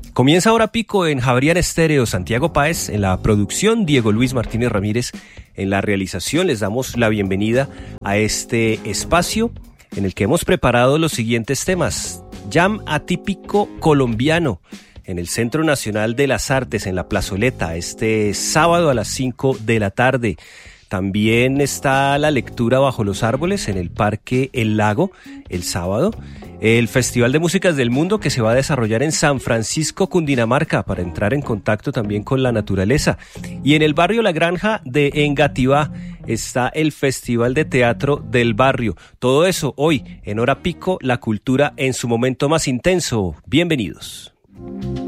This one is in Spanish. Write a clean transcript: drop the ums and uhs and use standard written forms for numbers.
Comienza Hora Pico en Javerian Estéreo, Santiago Páez en la producción, Diego Luis Martínez Ramírez en la realización. Les damos la bienvenida a este espacio en el que hemos preparado los siguientes temas. Jam atípico colombiano en el Centro Nacional de las Artes, en la Plazoleta, este sábado a las 5 de la tarde. También está la lectura bajo los árboles en el Parque El Lago el sábado. El Festival de Músicas del Mundo que se va a desarrollar en San Francisco, Cundinamarca, para entrar en contacto también con la naturaleza. Y en el barrio La Granja de Engativá está el Festival de Teatro del Barrio. Todo eso hoy en Hora Pico, la cultura en su momento más intenso. Bienvenidos.